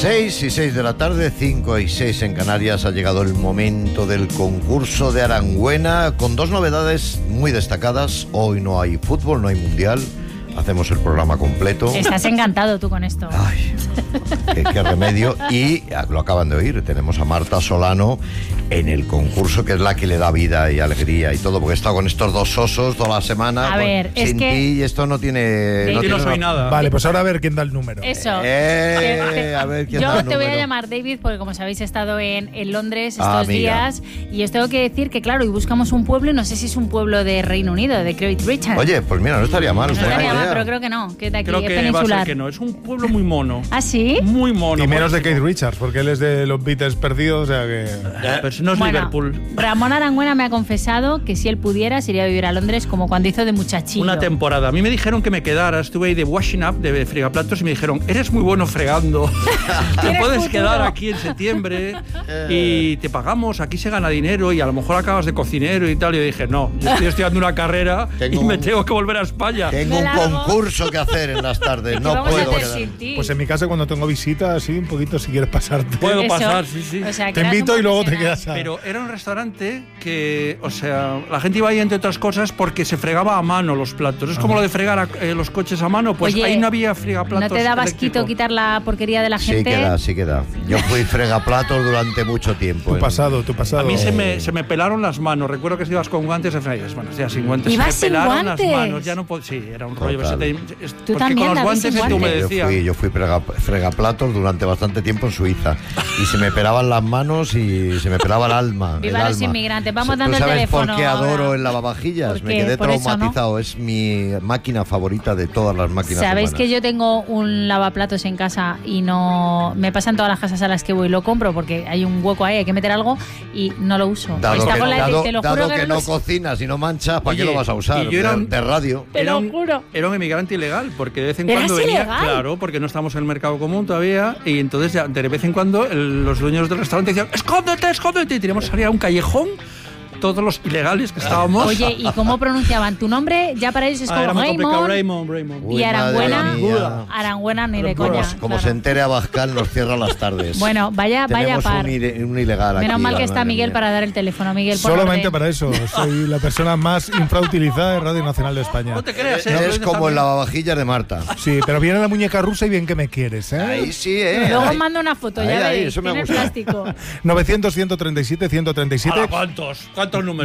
6 y 6 de la tarde, 5 y 6 en Canarias. Ha llegado el momento del concurso de Arangüena con dos novedades muy destacadas. Hoy no hay fútbol, no hay mundial. Hacemos el programa completo. Estás encantado tú con esto. Ay, qué remedio. Y lo acaban de oír, tenemos a Marta Solano en el concurso, que es la que le da vida y alegría y todo, porque he estado con estos dos osos toda la semana. A ver, sin es que... ti, y esto no tiene... No soy nada. Vale, pues ahora a ver quién da el número. Eso. A ver quién da el Yo te voy a número. llamar David, porque como sabéis he estado en Londres estos amiga. días, y os tengo que decir que claro, y buscamos un pueblo, y no sé si es un pueblo de Reino Unido, de Great Britain. Oye, pues mira, no estaría mal. No usted estaría tiene mal, idea. pero creo que no, que de aquí Creo es que va a peninsular. ser que no. Es un pueblo muy mono. ¿Ah, sí? Muy mono. Y menos de buenísimo. Keith Richards, porque él es de los Beatles perdidos, o sea que... Pero si no es Bueno, Liverpool. Ramón Arangüena me ha confesado que si él pudiera se iría a vivir a Londres como cuando hizo de muchachillo. Una temporada. A mí me dijeron que me quedara. Estuve ahí de washing up, de fregaplatos, y me dijeron, eres muy bueno fregando. Te Tienes puedes futuro. quedar aquí en septiembre y te pagamos, aquí se gana dinero y a lo mejor acabas de cocinero y tal. Y yo dije, no, yo estoy estudiando una carrera y me tengo que volver a España. Tengo un Me largo. concurso que hacer en las tardes. ¿Qué No vamos a puedo hacer quedar. sin ti? Pues en mi casa cuando tengo visita, así un poquito si quieres pasarte. Puedo Eso. pasar, sí, sí. O sea, que Te eras invito un y luego te profesional. quedas a... Pero era un restaurante que, o sea, la gente iba ahí entre otras cosas porque se fregaba a mano los platos. Es como lo de fregar los coches a mano, pues Oye, ahí no había fregaplatos. ¿no te daba eléctrico. asquito quitar la porquería de la Sí gente? queda, sí queda. Yo fui fregaplatos durante mucho tiempo. Tu pasado. A mí se me pelaron las manos. Recuerdo que si ibas con guantes, bueno, ya sin guantes. ¿Ibas se me sin pelaron guantes? las manos. Ya no sí, era un rollo. Total. Tú Porque también, con los David, guantes sin se te guantes. humedecía. Yo fui fregaplatos durante bastante tiempo en Suiza y se me pelaban las manos y se me pelaba el alma. Viva el los alma. inmigrantes. Vamos ¿Tú dando el sabes teléfono por qué adoro ahora? el lavavajillas? ¿Por Me qué? quedé Por eso, ¿no? traumatizado. Es mi máquina favorita de todas las máquinas ¿Sabéis humanas. que yo tengo un lavaplatos en casa y no me pasan todas las casas a las que voy? Lo compro porque hay un hueco ahí, hay que meter algo y no lo uso. Dado Está que, con la- dado- te lo juro dado que que no no lo- cocinas y no manchas, ¿para qué Oye, lo vas a usar? y yo era de radio. Te lo juro. Era un inmigrante ilegal, porque de vez en ¿Eras cuando venía, ilegal? claro, porque no estamos en el mercado común todavía, y entonces ya de vez en cuando los dueños del restaurante decían, escóndete, escóndete, y teníamos que salir a un callejón, todos los ilegales que estábamos. Oye, ¿y cómo pronunciaban tu nombre? Ya para ellos es como era muy complicado, Raymond. Raymond. Uy, Y Arangüena, madre mía. Arangüena ni de Como- coña. Como claro. se entere Abascal, nos cierra las tardes. Bueno, vaya Tenemos par. un ilegal aquí. Menos mal que madre está Miguel mía. para dar el teléfono. Miguel, por Solamente orden. para eso. Soy la persona más infrautilizada de Radio Nacional de España. No te creas, Eres como el lavavajillas de Marta. Sí, pero viene la muñeca rusa y bien que me quieres, ¿eh? Ahí sí, Luego Ahí. mando una foto, Ahí, ya ahí, veréis. eso me Tiene gusta. plástico. 900-137-137. ¿Cuántos números?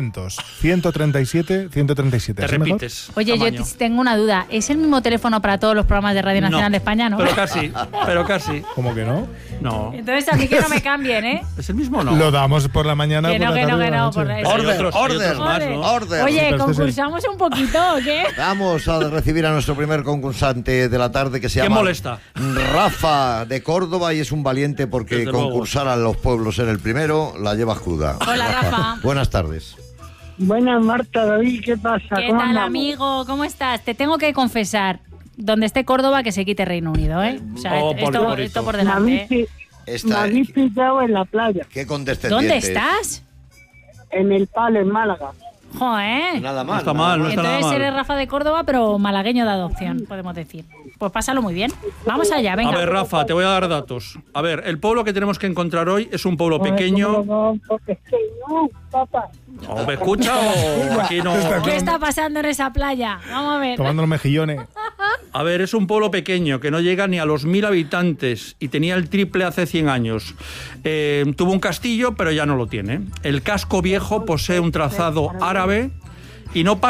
900-137-137. Te ¿Es mejor? repites. Oye, tamaño. yo tengo una duda. ¿Es el mismo teléfono para todos los programas de Radio Nacional No, de España, no? Pero casi. ¿Cómo que no? No. Entonces a mí que no me cambien, ¿eh? ¿Es el mismo o no? Lo damos por la mañana, Que por no, la que no, tarde, que por la no, noche. por la- Hay Orden, otros orden, más, ¿no? orden. Oye, Pero este es el- ¿concursamos un poquito o qué? Vamos a recibir a nuestro primer concursante de la tarde, que se ¿Quién llama molesta? Rafa, de Córdoba, y es un valiente porque Desde luego. concursar a los pueblos ser el primero la llevas cruda. Hola, Rafa. Buenas tardes. Buenas, Marta, David, ¿qué pasa? ¿Qué ¿Cómo tal, andamos? amigo? ¿Cómo estás? Te tengo que confesar, donde esté Córdoba, que se quite Reino Unido, ¿eh? O sea, Oh, esto pobrecito. por Me delante, habéis, ¿eh? Esta- me habéis pillado en la playa, Qué condescendiente. ¿Dónde estás? en el Palo, en Málaga. Joder. Nada No mal. está mal, no está nada Entonces mal. eres Rafa de Córdoba, pero malagueño de adopción, podemos decir. Pues pásalo muy bien. Vamos allá, venga. A ver, Rafa, te voy a dar datos. A ver, el pueblo que tenemos que encontrar hoy es un pueblo pequeño. No, porque no, papá. ¿O me escucha o aquí no? ¿Qué está pasando en esa playa? Vamos a ver. Tomando los mejillones. A ver, es un pueblo pequeño que no llega ni a los 1000 habitantes y tenía el triple hace 100 años. Tuvo un castillo, pero ya no lo tiene. El casco viejo posee un trazado árabe y no pasa